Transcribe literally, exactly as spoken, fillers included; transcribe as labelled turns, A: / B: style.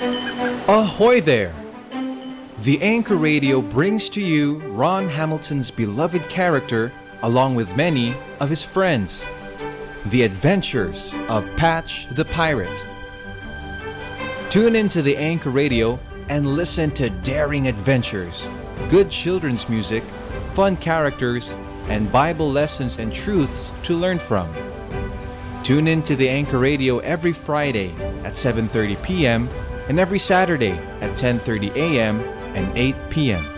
A: Ahoy there! The Anchor Radio brings to you Ron Hamilton's beloved character along with many of his friends. The Adventures of Patch the Pirate. Tune into the Anchor Radio and listen to daring adventures, good children's music, fun characters, and Bible lessons and truths to learn from. Tune in to the Anchor Radio every Friday at seven thirty p.m. and every Saturday at ten thirty a.m. and eight p.m.